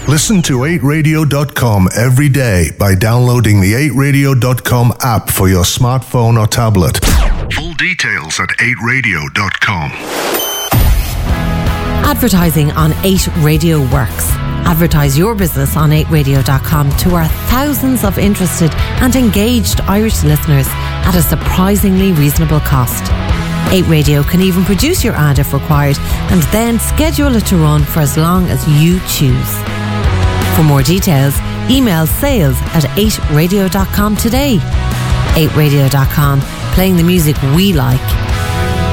Listen to 8radio.com every day by downloading the 8radio.com app for your smartphone or tablet. Full details at 8radio.com. Advertising on 8 Radio works. Advertise your business on 8radio.com to our thousands of interested and engaged Irish listeners at a surprisingly reasonable cost. 8 Radio can even produce your ad if required and then schedule it to run for as long as you choose. For more details, email sales@8radio.com today. 8radio.com, playing the music we like